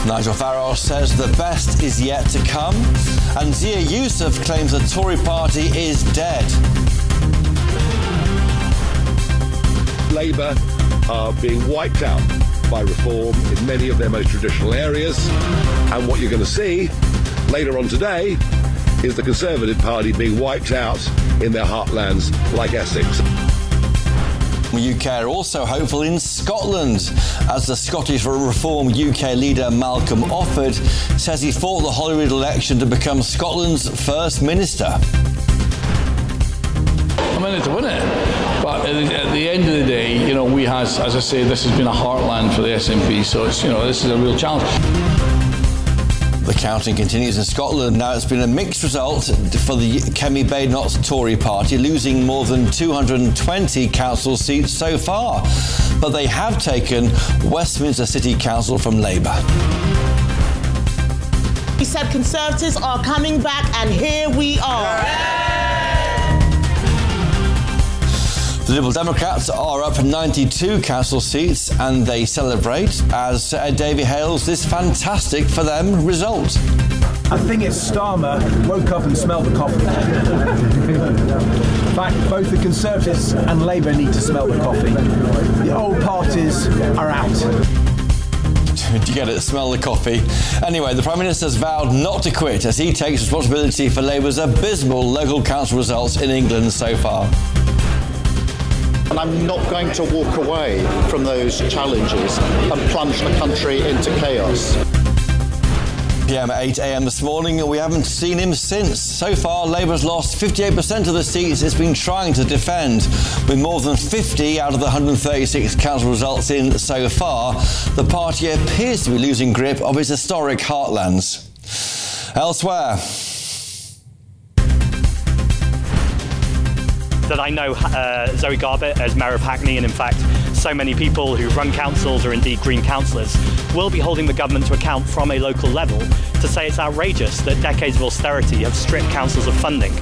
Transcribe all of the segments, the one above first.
Nigel Farage says the best is yet to come, and Zia Youssef claims the Tory party is dead. Labour are being wiped out by reform in many of their most traditional areas, and what you're going to see later on today is the Conservative Party being wiped out in their heartlands like Essex. The UK are also hopeful in Scotland, as the Scottish Reform UK leader Malcolm Offord says he fought the Holyrood election to become Scotland's First Minister. I'm in it to win it, but at the end of the day, you know, we has, as I say, this has been a heartland for the SNP, so it's, you know, this is a real challenge. The counting continues in Scotland. Now it's been a mixed result for the Kemi Badenoch's Tory party, losing more than 220 council seats so far. But they have taken Westminster City Council from Labour. He said Conservatives are coming back, and here we are. The Liberal Democrats are up 92 council seats, and they celebrate, as Ed Davey hails this fantastic for them result. I think it's Starmer woke up and smelled the coffee. In fact, both the Conservatives and Labour need to smell the coffee. The old parties are out. Do you get it? Smell the coffee. Anyway, the Prime Minister has vowed not to quit as he takes responsibility for Labour's abysmal local council results in England so far. And I'm not going to walk away from those challenges and plunge the country into chaos. PM at 8 a.m. this morning, and we haven't seen him since. So far, Labour's lost 58% of the seats it's been trying to defend. With more than 50 out of the 136 council results in so far, the party appears to be losing grip of its historic heartlands. Elsewhere, that I know Zoe Garbett as Mayor of Hackney, and in fact so many people who run councils or indeed Green councillors will be holding the government to account from a local level to say it's outrageous that decades of austerity have stripped councils of funding.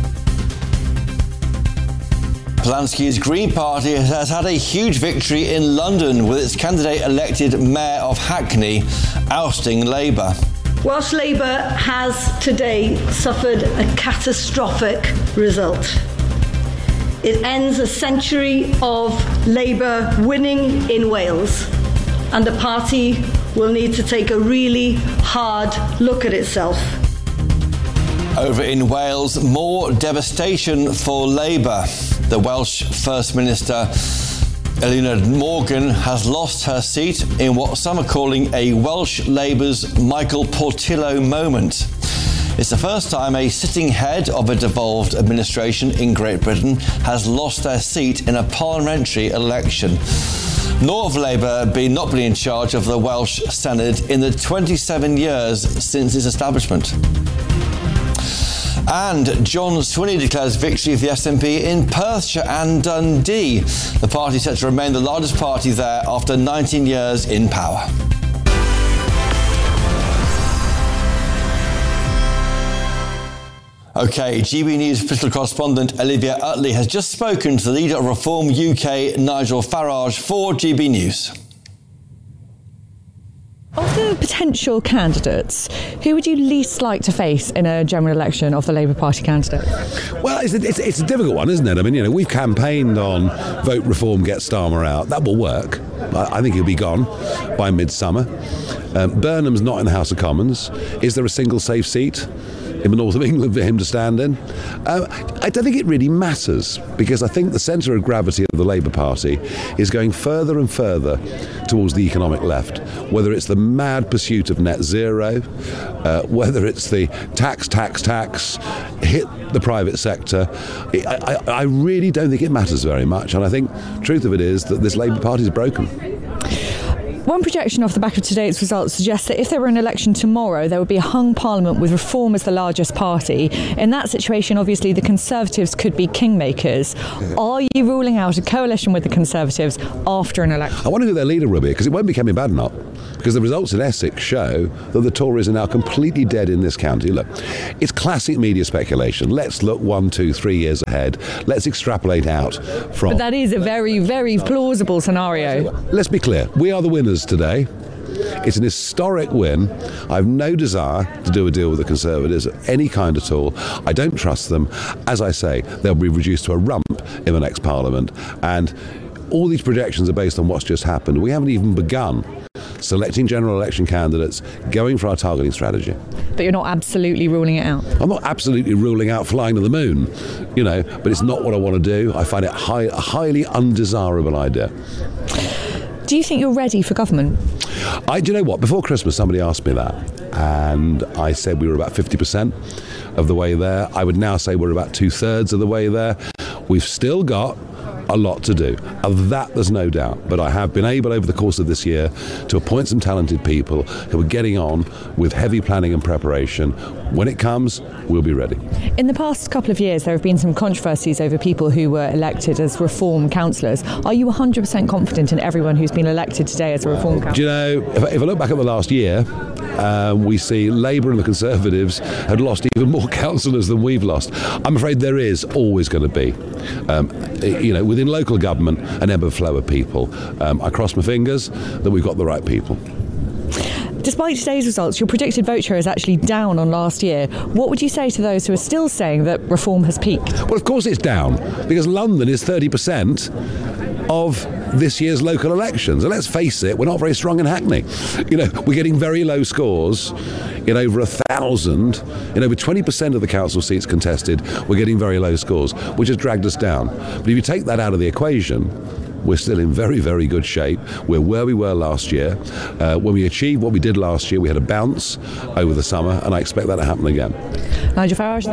Polanski's Green Party has had a huge victory in London, with its candidate elected Mayor of Hackney ousting Labour. Whilst Labour has today suffered a catastrophic result, it ends a century of Labour winning in Wales, and the party will need to take a really hard look at itself. Over in Wales, more devastation for Labour. The Welsh First Minister, Eluned Morgan, has lost her seat in what some are calling a Welsh Labour's Michael Portillo moment. It's the first time a sitting head of a devolved administration in Great Britain has lost their seat in a parliamentary election. Nor have Labour not been in charge of the Welsh Senate in the 27 years since its establishment. And John Swinney declares victory for the SNP in Perthshire and Dundee. The party set to remain the largest party there after 19 years in power. OK, GB News political correspondent Olivia Utley has just spoken to the leader of Reform UK, Nigel Farage, for GB News. Of the potential candidates, who would you least like to face in a general election of the Labour Party candidate? Well, it's a difficult one, isn't it? I mean, we've campaigned on vote reform, get Starmer out. That will work. I think he'll be gone by midsummer. Burnham's not in the House of Commons. Is there a single safe seat in the north of England for him to stand in? I don't think it really matters, because I think the centre of gravity of the Labour Party is going further and further towards the economic left, whether it's the mad pursuit of net zero, whether it's the tax, hit the private sector. I really don't think it matters very much, and I think the truth of it is that this Labour Party is broken. One projection off the back of today's results suggests that if there were an election tomorrow, there would be a hung parliament with Reform as the largest party. In that situation, obviously, the Conservatives could be kingmakers. Are you ruling out a coalition with the Conservatives after an election? I wonder who their leader will be, because it won't be Kemi Badenoch, because the results in Essex show that the Tories are now completely dead in this county. Look, it's classic media speculation. Let's look 1, 2, 3 years ahead. Let's extrapolate out from... But that is a very, very plausible scenario. Let's be clear. We are the winners today. It's an historic win. I have no desire to do a deal with the Conservatives of any kind at all. I don't trust them. As I say, they'll be reduced to a rump in the next Parliament. And all these projections are based on what's just happened. We haven't even begun selecting general election candidates, going for our targeting strategy. But you're not absolutely ruling it out? I'm not absolutely ruling out flying to the moon, but it's not what I want to do. I find it a highly undesirable idea. Do you think you're ready for government? Do you know what? Before Christmas, somebody asked me that, and I said we were about 50% of the way there. I would now say we're about 2/3 of the way there. We've still got a lot to do. Of that, there's no doubt. But I have been able, over the course of this year, to appoint some talented people who are getting on with heavy planning and preparation. When it comes, we'll be ready. In the past couple of years, there have been some controversies over people who were elected as Reform councillors. Are you 100% confident in everyone who's been elected today as a Reform councillor? Do you know, if I look back at the last year, we see Labour and the Conservatives had lost even more councillors than we've lost. I'm afraid there is always going to be, within local government, an ebb and flow of people. I cross my fingers that we've got the right people. Despite today's results, your predicted vote share is actually down on last year. What would you say to those who are still saying that Reform has peaked? Well, of course it's down, because London is 30% of this year's local elections. And let's face it, we're not very strong in Hackney. We're getting very low scores in over 1,000. In over 20% of the council seats contested, we're getting very low scores, which has dragged us down. But if you take that out of the equation, we're still in very, very good shape. We're where we were last year. When we achieved what we did last year, we had a bounce over the summer, and I expect that to happen again. Nigel Farage.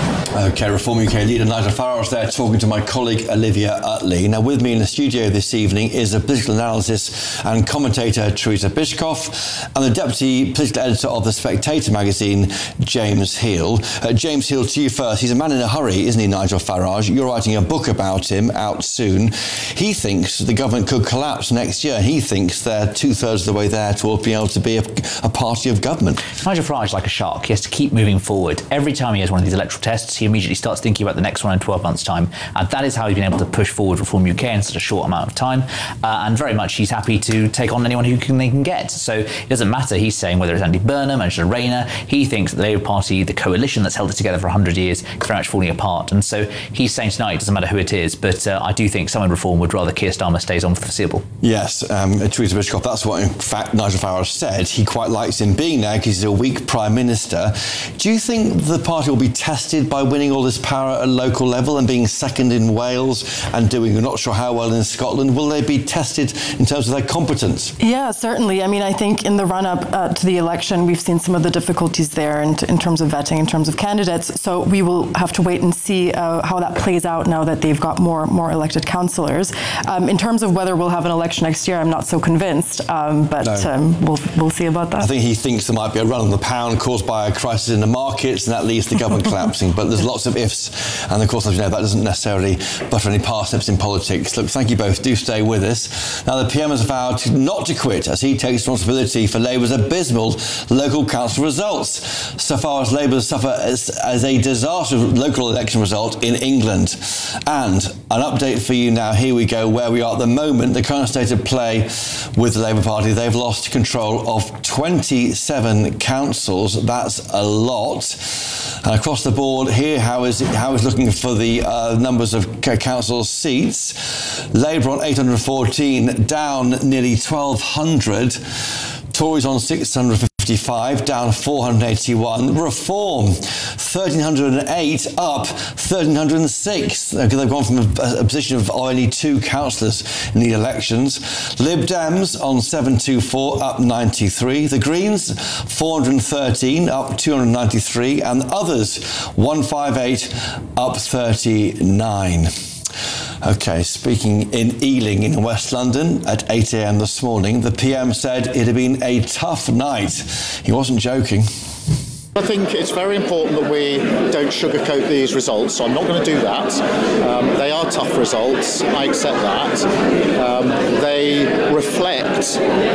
OK, Reform UK leader Nigel Farage there talking to my colleague Olivia Utley. Now, with me in the studio this evening is a political analyst and commentator Teresa Bishkoff and the deputy political editor of The Spectator magazine, James Heal. James Heal, to you first. He's a man in a hurry, isn't he, Nigel Farage? You're writing a book about him out soon. He thinks the government could collapse next year. He thinks they're 2/3 of the way there towards being able to be a party of government. Nigel Farage is like a shark. He has to keep moving forward. Every time he has one of these electoral tests, he immediately starts thinking about the next one in 12 months' time. And that is how he's been able to push forward Reform UK in such a short amount of time. And very much he's happy to take on anyone they can get. So it doesn't matter, he's saying, whether it's Andy Burnham, Angela Rayner, he thinks that the Labour Party, the coalition that's held it together for 100 years, is very much falling apart. And so he's saying tonight, it doesn't matter who it is, but I do think someone in Reform would rather Keir Starmer stays on for the foreseeable. Yes, Teresa Bishkoff, that's what in fact Nigel Farage said. He quite likes him being there because he's a weak Prime Minister. Do you think the party will be tested by winning all this power at a local level and being second in Wales and doing, we're not sure how well in Scotland? Will they be tested in terms of their competence? Yeah, certainly. I mean, I think in the run-up to the election, we've seen some of the difficulties there in terms of vetting, in terms of candidates. So we will have to wait and see how that plays out now that they've got more elected councillors. In terms of whether we'll have an election next year, I'm not so convinced, but no. We'll see about that. I think he thinks there might be a run on the pound caused by a crisis in the markets, and that leads to government collapsing. But there's lots of ifs, and of course, as you know, that doesn't necessarily butter any parsnips in politics. Look, thank you both. Do stay with us. Now, the PM has vowed not to quit as he takes responsibility for Labour's abysmal local council results, so far as Labour suffer as a disastrous local election result in England. And an update for you now. Here we go, where we are at the moment. The current state of play with the Labour Party, they've lost control of 27 councils. That's a lot. And across the board here, how is looking for the numbers of council seats? Labour on 814, down nearly 1,200. Tories on 655, down 481. Reform, 1,308, up 1,306. They've gone from a position of only 2 councillors in the elections. Lib Dems on 724, up 93. The Greens, 413, up 293. And others, 158, up 39. OK, speaking in Ealing in West London at 8 a.m. this morning, the PM said it had been a tough night. He wasn't joking. I think it's very important that we don't sugarcoat these results, so I'm not going to do that. They are tough results, I accept that. They reflect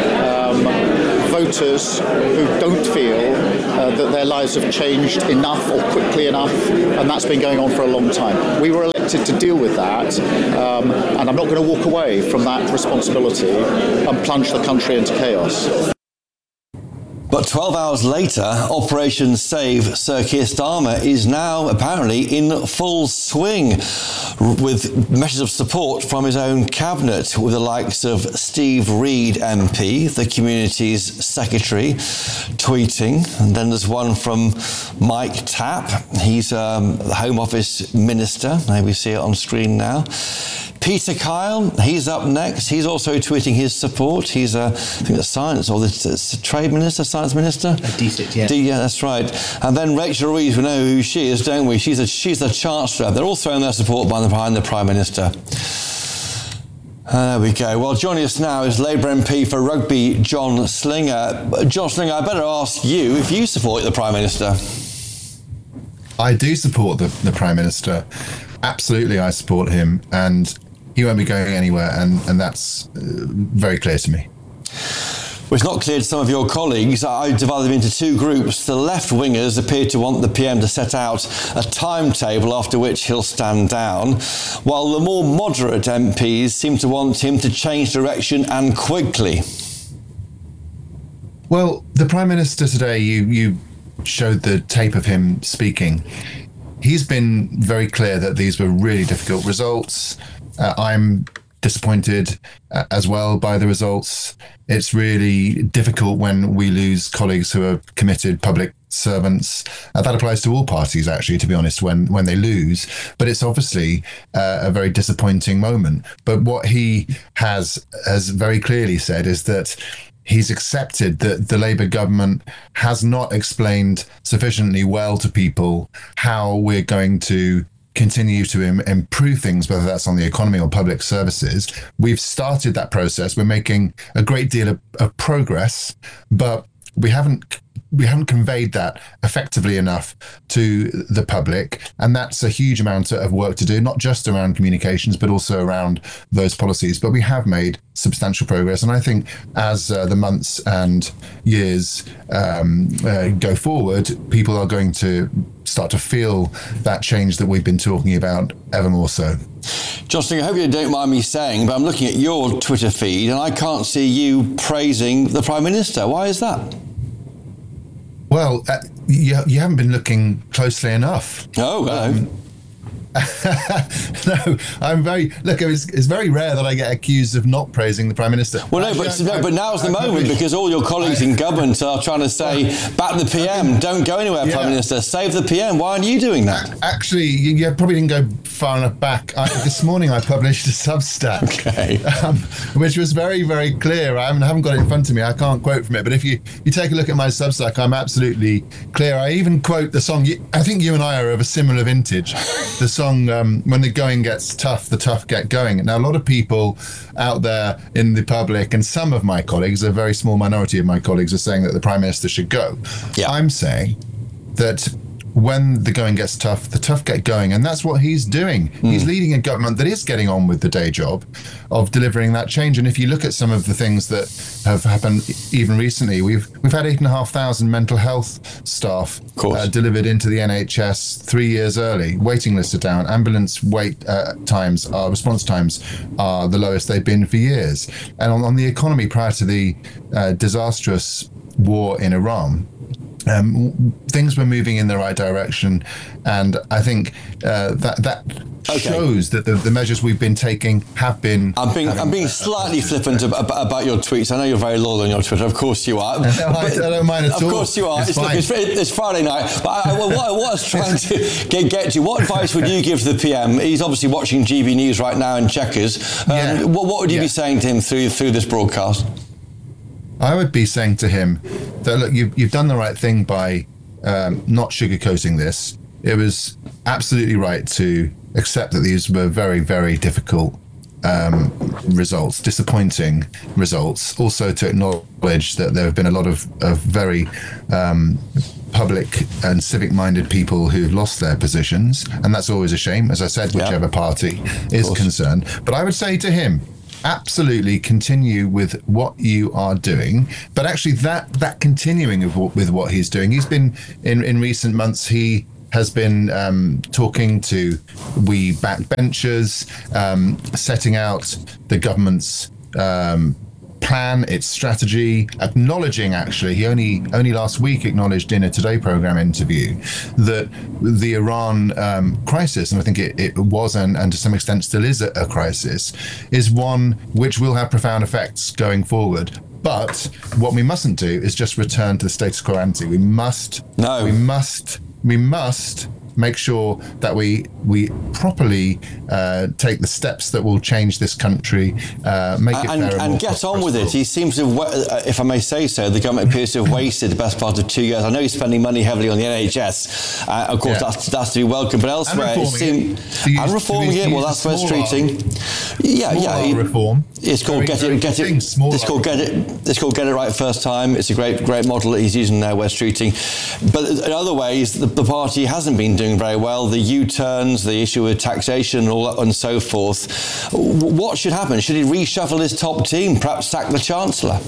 voters who don't feel that their lives have changed enough or quickly enough, and that's been going on for a long time. We were elected to deal with that, and I'm not going to walk away from that responsibility and plunge the country into chaos. But 12 hours later, Operation Save Sir Keir Starmer is now apparently in full swing with measures of support from his own cabinet, with the likes of Steve Reid MP, the community's secretary, tweeting. And then there's one from Mike Tapp. He's the Home Office Minister. There we see it on screen now. Peter Kyle, he's up next. He's also tweeting his support. He's, I think, the Science or the Trade Minister, Science Minister? DSIT, yeah. Yeah, that's right. And then Rachel Reeves, we know who she is, don't we? She's the Chancellor. They're all throwing their support behind the Prime Minister. There we go. Well, joining us now is Labour MP for Rugby, John Slinger. John Slinger, I better ask you if you support the Prime Minister. I do support the Prime Minister. Absolutely, I support him, and he won't be going anywhere, and that's very clear to me. Well, it's not clear to some of your colleagues. I divide them into two groups. The left-wingers appear to want the PM to set out a timetable after which he'll stand down, while the more moderate MPs seem to want him to change direction and quickly. Well, the Prime Minister today, you showed the tape of him speaking. He's been very clear that these were really difficult results. I'm disappointed as well by the results. It's really difficult when we lose colleagues who are committed public servants. That applies to all parties, actually, to be honest, when they lose. But it's obviously a very disappointing moment. But what he has very clearly said is that he's accepted that the Labour government has not explained sufficiently well to people how we're going to continue to improve things, whether that's on the economy or public services. We've started that process. We're making a great deal of progress, but we haven't conveyed that effectively enough to the public. And that's a huge amount of work to do, not just around communications, but also around those policies. But we have made substantial progress. And I think as the months and years go forward, people are going to start to feel that change that we've been talking about ever more so. Justin, I hope you don't mind me saying, but I'm looking at your Twitter feed and I can't see you praising the Prime Minister. Why is that? Well, you haven't been looking closely enough. Oh, hello. No, it's very rare that I get accused of not praising the Prime Minister. Well, but now's the moment, because all your colleagues in government are trying to say, back the PM, don't go anywhere, Prime Minister, save the PM. Why aren't you doing that? Actually, you probably didn't go far enough back. This morning I published a Substack, which was very, very clear. I haven't got it in front of me. I can't quote from it. But if you take a look at my Substack, I'm absolutely clear. I even quote the song. I think you and I are of a similar vintage. The song, when the going gets tough, the tough get going. Now, a lot of people out there in the public, and some of my colleagues, a very small minority of my colleagues, are saying that the Prime Minister should go. Yeah. I'm saying that when the going gets tough, the tough get going. And that's what he's doing. He's leading a government that is getting on with the day job of delivering that change. And if you look at some of the things that have happened even recently, we've had 8,500 mental health staff delivered into the NHS 3 years early. Waiting lists are down. Ambulance response times are the lowest they've been for years. And on the economy, prior to the disastrous war in Iran, things were moving in the right direction, and I think that shows that the measures we've been taking have been. I'm being slightly flippant about your tweets. I know you're very loyal on your Twitter. Of course you are. No, I don't mind at all. Of course you are. It's Friday night. But what I was trying to get to, what advice would you give to the PM? He's obviously watching GB News right now in Chequers. What would you be saying to him through this broadcast? I would be saying to him that, look, you've done the right thing by not sugarcoating this. It was absolutely right to accept that these were very, very difficult results, disappointing results. Also to acknowledge that there have been a lot of very public and civic-minded people who've lost their positions. And that's always a shame, as I said, whichever party is concerned. But I would say to him, absolutely continue with what you are doing, but actually that continuing with what he's doing. He's been in recent months, he has been talking to we backbenchers, setting out the government's plan, its strategy, acknowledging actually, he only last week acknowledged in a Today programme interview that the Iran crisis, and I think it was and to some extent still is a crisis, is one which will have profound effects going forward. But what we mustn't do is just return to the status quo ante. We must make sure that we properly take the steps that will change this country, make it fairer and get on with it. He seems to have, if I may say so, the government appears to have wasted the best part of 2 years. I know he's spending money heavily on the NHS. Of course, that's to be welcome. But elsewhere, reforming it. Well, that's where it's treating. Reform. It's called Get It Right First Time. It's a great model that he's using there, West Treating. But in other ways, the party hasn't been doing very well. The U-turns, the issue with taxation and all that and so forth. What should happen? Should he reshuffle his top team? Perhaps sack the Chancellor?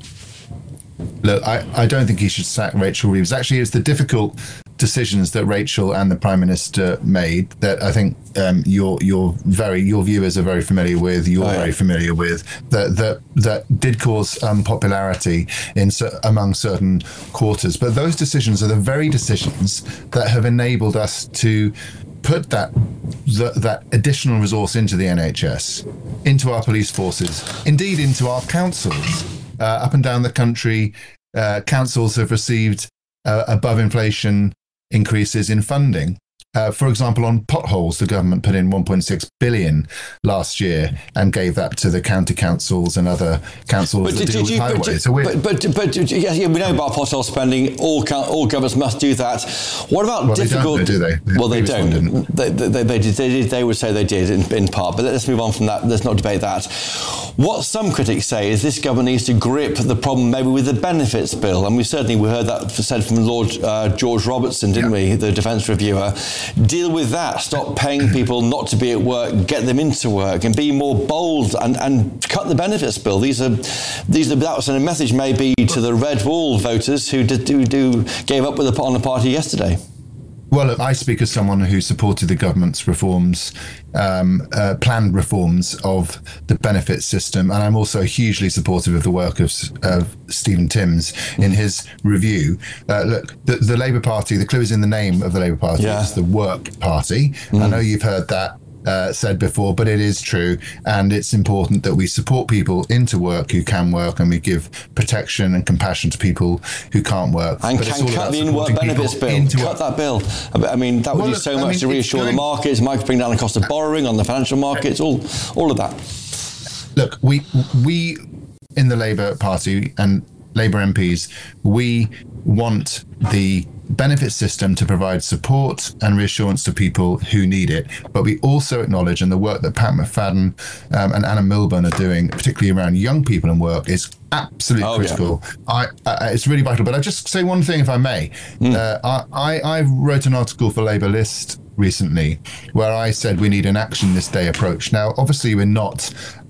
Look, I don't think he should sack Rachel Reeves. Actually, it's the difficult decisions that Rachel and the Prime Minister made that I think your viewers are very familiar with. Very familiar with that did cause unpopularity among certain quarters. But those decisions are the very decisions that have enabled us to put that additional resource into the NHS, into our police forces, indeed into our councils. Up and down the country, councils have received above inflation increases in funding. For example, on potholes, the government put in 1.6 billion last year and gave that to the county councils and other councils that deal with highways. We know about pothole spending. All governments must do that. What about difficult? They don't, do they? Well, they don't. They did. They would say they did in part. But let's move on from that. Let's not debate that. What some critics say is this government needs to grip the problem maybe with the benefits bill, and we heard that said from Lord George Robertson, didn't we, the defence reviewer. Deal with that. Stop paying people not to be at work, get them into work, and be more bold and cut the benefits bill. That was a message maybe to the Red Wall voters who gave up on the party yesterday. Well, look, I speak as someone who supported the government's reforms, planned reforms of the benefits system, and I'm also hugely supportive of the work of Stephen Timms in his review. Look, the Labour Party, the clue is in the name of the Labour Party. It's the Work Party. I know you've heard that said before, but it is true, and it's important that we support people into work who can work, and we give protection and compassion to people who can't work. And can cut the in-work benefits bill. Cut that bill. I mean, that would do so much to reassure the markets, might bring down the cost of borrowing on the financial markets, all of that. Look, we in the Labour Party and Labour MPs, we want the benefit system to provide support and reassurance to people who need it. But we also acknowledge, and the work that Pat McFadden and Anna Milburn are doing, particularly around young people and work, is absolutely critical. Yeah. It's really vital. But I'll just say one thing, if I may. I wrote an article for Labour List recently where I said we need an action this day approach. Now, obviously, we're not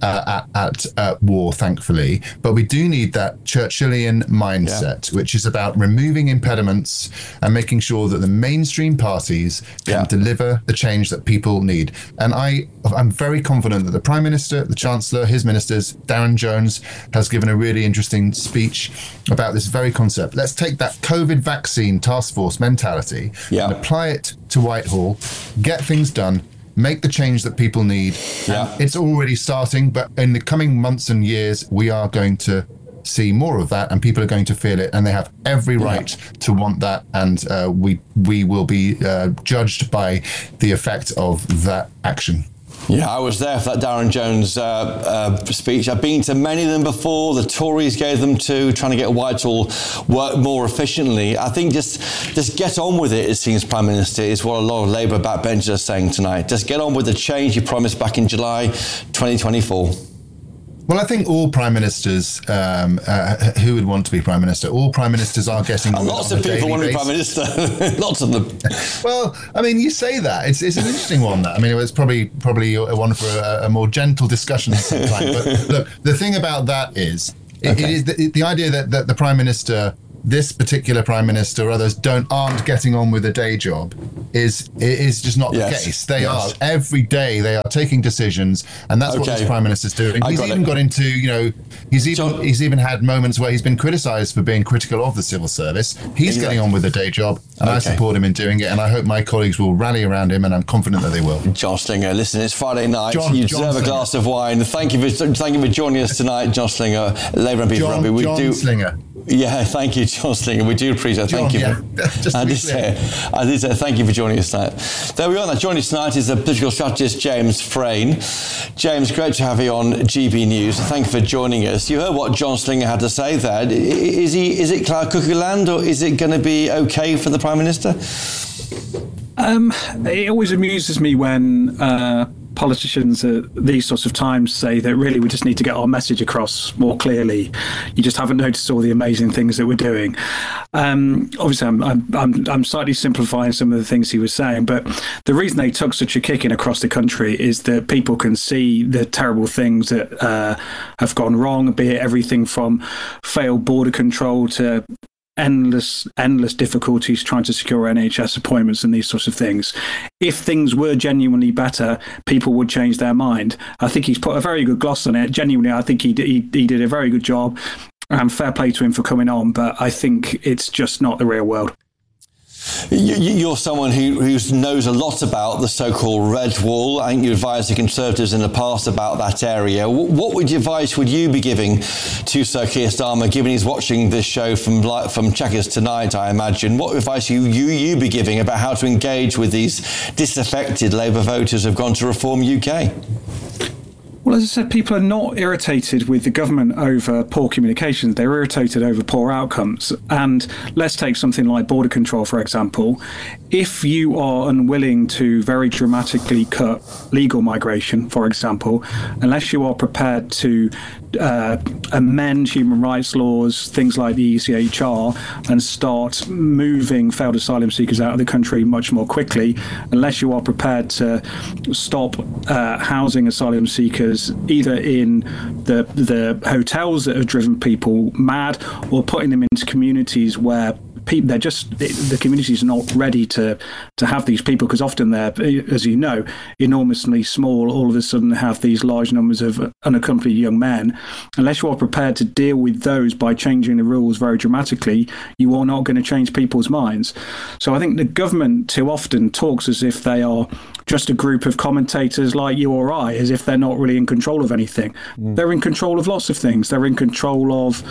at war, thankfully, but we do need that Churchillian mindset, which is about removing impediments and making sure that the mainstream parties can deliver the change that people need. And I'm very confident that the Prime Minister, the Chancellor, his ministers, Darren Jones, has given a really interesting speech about this very concept. Let's take that COVID vaccine task force mentality and apply it to Whitehall, get things done, make the change that people need. It's already starting, but in the coming months and years, we are going to see more of that, and people are going to feel it, and they have every right to want that, and we will be judged by the effect of that action. Yeah, I was there for that Darren Jones speech. I've been to many of them before. The Tories gave them too, trying to get Whitehall work more efficiently. I think just get on with it seems, Prime Minister, is what a lot of Labour backbenchers are saying tonight. Just get on with the change you promised back in July 2024. Well, I think all prime ministers who would want to be prime minister, all prime ministers are getting on lots of people want to be prime minister. Lots of them. Well, I mean, you say that it's an interesting one. That I mean, it was probably a one for a more gentle discussion sometime. But look, the thing about that is it is the idea that the prime minister this particular Prime Minister or others aren't getting on with a day job is just not the case. They are. Every day they are taking decisions, and that's what this Prime Minister's doing. He's even got into, he's even had moments where he's been criticised for being critical of the civil service. He's getting on with a day job, and I support him in doing it, and I hope my colleagues will rally around him, and I'm confident that they will. John Slinger, listen, it's Friday night. You deserve a glass of wine. Thank you for joining us tonight, John Slinger, Labour MP for Rugby. John Slinger. Yeah, thank you, John Slinger. We do appreciate it. Thank you. I did say thank you for joining us tonight. There we are. Now, joining us tonight is the political strategist James Frayne. James, great to have you on GB News. Thank you for joining us. You heard what John Slinger had to say there. Is it cloud cuckoo land, or is it going to be okay for the Prime Minister? It always amuses me when politicians at these sorts of times say that really we just need to get our message across more clearly. You just haven't noticed all the amazing things that we're doing. Obviously, I'm slightly simplifying some of the things he was saying, but the reason they took such a kicking across the country is that people can see the terrible things that have gone wrong, be it everything from failed border control to endless difficulties trying to secure NHS appointments and these sorts of things. If things were genuinely better, people would change their mind. I think he's put a very good gloss on it. Genuinely, I think he did a very good job, and fair play to him for coming on, but I think it's just not the real world. You're someone who knows a lot about the so-called Red Wall. I think you advised the Conservatives in the past about that area. What advice would you be giving to Sir Keir Starmer, given he's watching this show from Chequers tonight, I imagine? What advice you be giving about how to engage with these disaffected Labour voters who've gone to Reform UK? Well, as I said, people are not irritated with the government over poor communications. They're irritated over poor outcomes. And let's take something like border control, for example. If you are unwilling to very dramatically cut legal migration, for example, unless you are prepared to amend human rights laws, things like the ECHR, and start moving failed asylum seekers out of the country much more quickly, unless you are prepared to stop housing asylum seekers either in the hotels that have driven people mad, or putting them into communities where the community is not ready to have these people, because often they're, as you know, enormously small, all of a sudden have these large numbers of unaccompanied young men. Unless you are prepared to deal with those by changing the rules very dramatically, you are not going to change people's minds. So I think the government too often talks as if they are just a group of commentators like you or I, as if they're not really in control of anything. They're in control of lots of things. They're in control of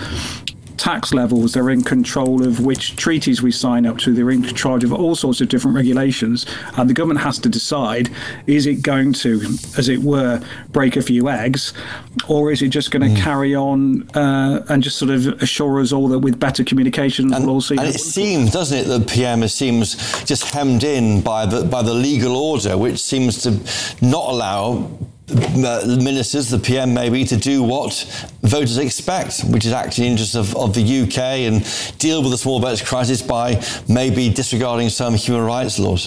tax levels, they're in control of which treaties we sign up to, they're in charge of all sorts of different regulations, and the government has to decide, is it going to, as it were, break a few eggs, or is it just going to carry on and just sort of assure us all that with better communication we'll all see. And it seems, doesn't it, that PM seems just hemmed in by the legal order, which seems to not allow the ministers, the PM maybe, to do what voters expect, which is act in the interest of the UK and deal with the small boats crisis by maybe disregarding some human rights laws.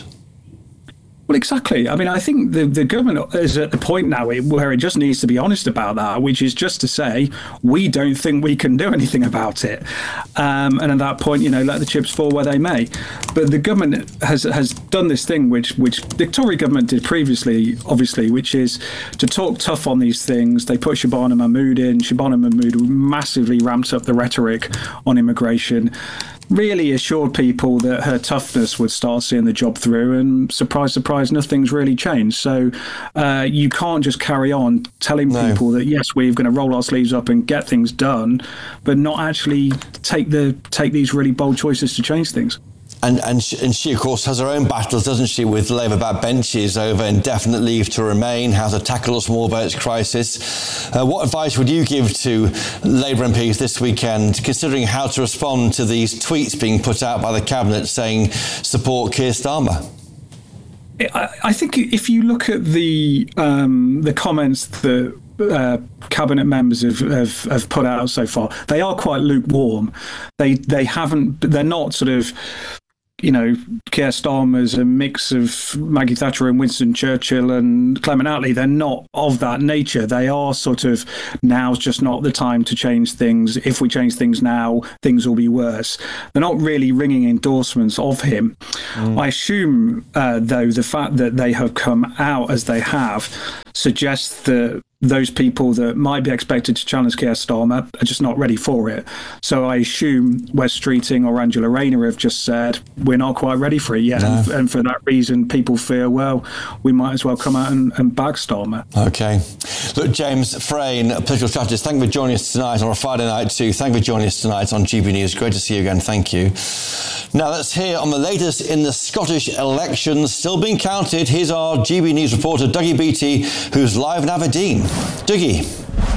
Well, exactly. I mean, I think the government is at the point now where it just needs to be honest about that, which is just to say, we don't think we can do anything about it. And at that point, let the chips fall where they may. But the government has done this thing, which the Tory government did previously, obviously, which is to talk tough on these things. They put Shabana Mahmood in. Shabana Mahmood massively ramped up the rhetoric on immigration, really assured people that her toughness would start seeing the job through, and surprise, surprise, nothing's really changed. So you can't just carry on telling people that, yes, we're going to roll our sleeves up and get things done, but not actually take these really bold choices to change things. And she, of course, has her own battles, doesn't she, with Labour backbenches over indefinite leave to remain, how to tackle the small boats crisis. What advice would you give to Labour MPs this weekend, considering how to respond to these tweets being put out by the Cabinet saying support Keir Starmer? I think if you look at the comments that Cabinet members have put out so far, they are quite lukewarm. They're not sort of Keir Starmer's a mix of Maggie Thatcher and Winston Churchill and Clement Attlee. They're not of that nature. They are sort of, now's just not the time to change things. If we change things now, things will be worse. They're not really ringing endorsements of him. I assume, though, the fact that they have come out as they have suggests that those people that might be expected to challenge Keir Starmer are just not ready for it. So I assume Wes Streeting or Angela Rayner have just said, we're not quite ready for it yet. No. And for that reason, people fear, well, we might as well come out and back Starmer. OK. Look, James Frayne, political strategist, thank you for joining us tonight on a Friday night too. Thank you for joining us tonight on GB News. Great to see you again. Thank you. Now let's hear on the latest in the Scottish elections. Still being counted. Here's our GB News reporter, Dougie Beattie, who's live in Aberdeen. Dougie.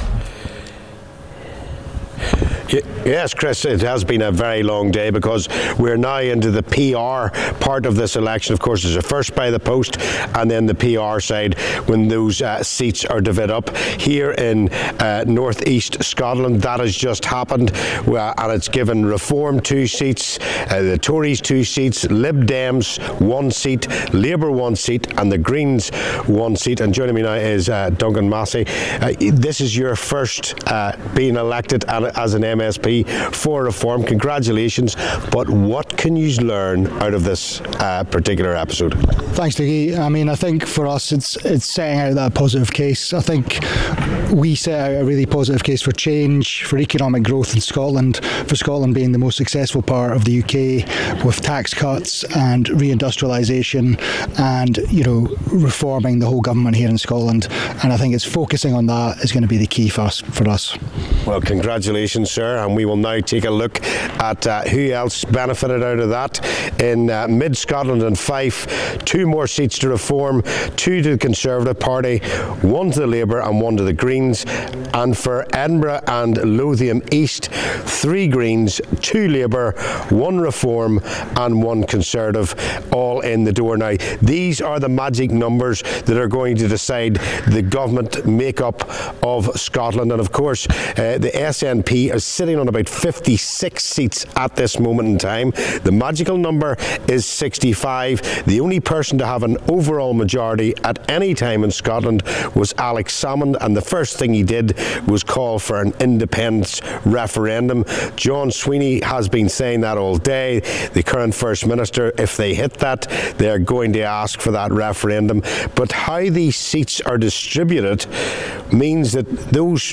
Yes, Chris, it has been a very long day because we're now into the PR part of this election. Of course, there's a first by the post and then the PR side when those seats are divided up. Here in northeast Scotland, that has just happened and it's given Reform 2 seats, the Tories 2 seats, Lib Dems 1 seat, Labour 1 seat and the Greens 1 seat. And joining me now is Duncan Massey. This is your first being elected as an MSP for Reform. Congratulations, but what can you learn out of this particular episode? Thanks, Dougie. I mean, I think for us it's setting out that positive case. I think we set out a really positive case for change, for economic growth in Scotland, for Scotland being the most successful part of the UK with tax cuts and reindustrialisation and, reforming the whole government here in Scotland. And I think it's focusing on that is going to be the key for us. Well, congratulations, sir. And we will now take a look at who else benefited out of that. In mid-Scotland and Fife, 2 more seats to Reform, 2 to the Conservative Party, 1 to the Labour and 1 to the Greens. And for Edinburgh and Lothian East, 3 Greens, 2 Labour, 1 Reform and 1 Conservative, all in the door now. These are the magic numbers that are going to decide the government makeup of Scotland. And of course, the SNP is sitting on about 56 seats at this moment in time. The magical number is 65. The only person to have an overall majority at any time in Scotland was Alex Salmond, and the first thing he did was call for an independence referendum. John Sweeney has been saying that all day. The current First Minister, if they hit that, they're going to ask for that referendum. But how these seats are distributed means that those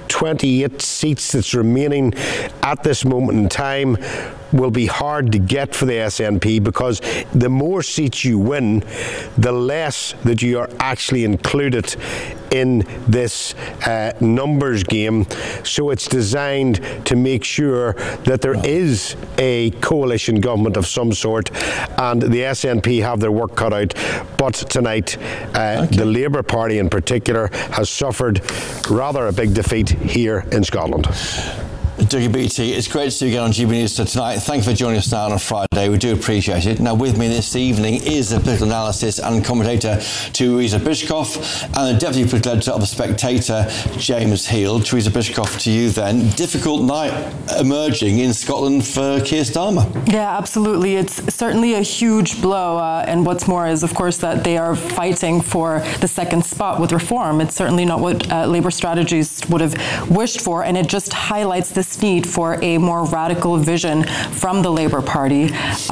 28 seats that's remaining at this moment in time will be hard to get for the SNP, because the more seats you win, the less that you are actually included in this numbers game. So it's designed to make sure that there is a coalition government of some sort, and the SNP have their work cut out. But tonight, the Labour Party in particular has suffered rather a big defeat here in Scotland. Dougie Beattie, it's great to see you again on GB News tonight. Thank you for joining us now on a Friday. We do appreciate it. Now, with me this evening is the political analyst and commentator Teresa Bishkoff and the deputy political editor of The Spectator, James Heald. Teresa Bishkoff, to you then. Difficult night emerging in Scotland for Keir Starmer. Yeah, absolutely. It's certainly a huge blow. And what's more is, of course, that they are fighting for the second spot with Reform. It's certainly not what Labour strategists would have wished for. And it just highlights this need for a more radical vision from the Labour Party,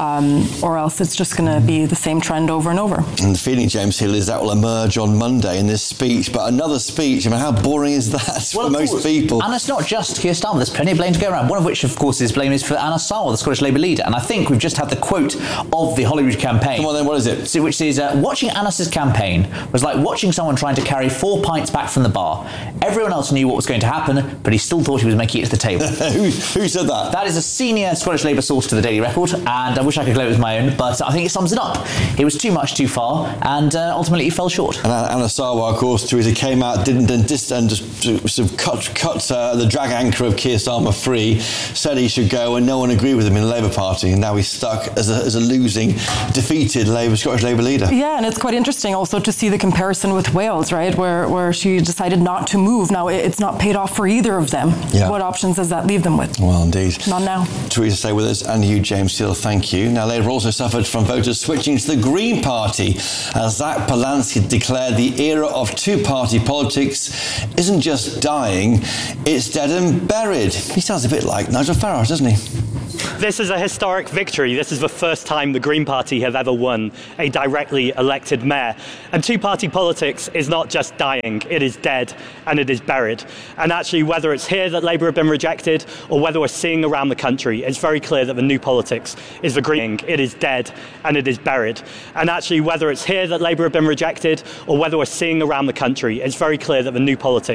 or else it's just going to be the same trend over and over. And the feeling, James Hill, is that will emerge on Monday in this speech. But another speech, I mean, how boring is that for most people? And it's not just Keir Starmer. There's plenty of blame to go around. One of which, of course, is blame is for Anna Sawar, the Scottish Labour leader. And I think we've just had the quote of the Holyrood campaign. Come on then, what is it? Which is, watching Anna's campaign was like watching someone trying to carry 4 pints back from the bar. Everyone else knew what was going to happen, but he still thought he was making it to the table. Who said that? That is a senior Scottish Labour source to the Daily Record, and I wish I could claim it was my own, but I think it sums it up. It was too much, too far, and ultimately it fell short. And Anna Sawar, of course, Teresa, came out, and just sort of cut the drag anchor of Keir Starmer free, said he should go, and no one agreed with him in the Labour Party, and now he's stuck as a losing, defeated Scottish Labour leader. Yeah, and it's quite interesting also to see the comparison with Wales, right, where she decided not to move. Now, it's not paid off for either of them. Yeah. What options does that leave them with? Well, indeed. Not now. Theresa, stay with us, and you, James Steele, thank you. Now, Labour also suffered from voters switching to the Green Party as Zach Polanski declared the era of two-party politics isn't just dying, it's dead and buried. He sounds a bit like Nigel Farage, doesn't he? This is a historic victory. This is the first time the Green Party have ever won a directly elected mayor. And two-party politics is not just dying, it is dead and it is buried. And actually, whether it's here that Labour have been rejected or whether we're seeing around the country, it's very clear that the new politics is the Green. It is dead and it is buried. And actually, whether it's here that Labour have been rejected or whether we're seeing around the country, it's very clear that the new politics